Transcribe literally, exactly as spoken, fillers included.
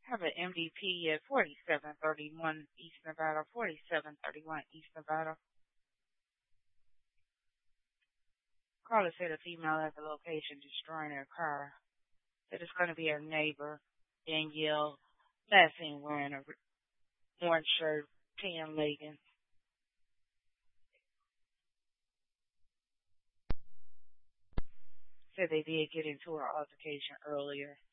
have an M D P at forty-seven thirty-one East Nevada, forty-seven thirty-one East Nevada. Caller said a female at the location destroying her car. Said it's going to be her neighbor, Danielle, last seen wearing a orange shirt, tan leggings. Said they did get into an altercation earlier.